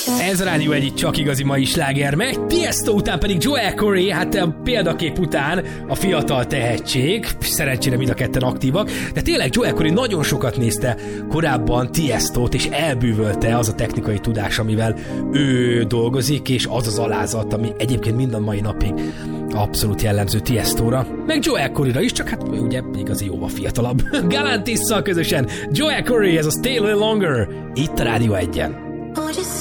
Ez a Rádió Egy csak igazi mai sláger, meg Tiesto után pedig Joel Corey, hát a példakép után a fiatal tehetség, szerencsére mind a ketten aktívak, de tényleg Joel Corey nagyon sokat nézte korábban Tiestót, és elbűvölte az a technikai tudás, amivel ő dolgozik, és az az alázat, ami egyébként minden mai napig abszolút jellemző Tiestóra, meg Joel Coreyra is, csak hát ugye igazi jóval fiatalabb. Galantisszal közösen Joel Corey, ez a Stay a Little Longer, itt a Rádió Egyen.